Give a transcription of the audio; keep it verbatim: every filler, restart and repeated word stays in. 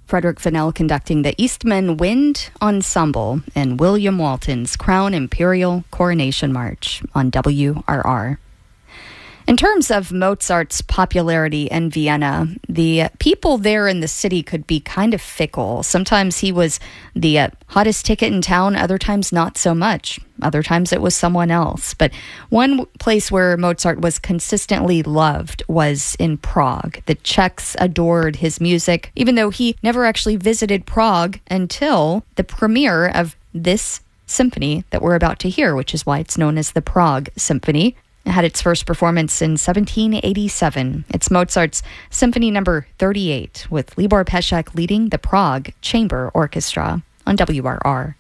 Frederick Fennell conducting the Eastman Wind Ensemble and William Walton's Crown Imperial Coronation March on W R R. In terms of Mozart's popularity in Vienna, the people there in the city could be kind of fickle. Sometimes he was the uh, hottest ticket in town, other times not so much. Other times it was someone else. But one place where Mozart was consistently loved was in Prague. The Czechs adored his music, even though he never actually visited Prague until the premiere of this symphony that we're about to hear, which is why it's known as the Prague Symphony. It had its first performance in seventeen eighty-seven. It's Mozart's Symphony Number thirty-eight, with Libor Pesek leading the Prague Chamber Orchestra on W R R.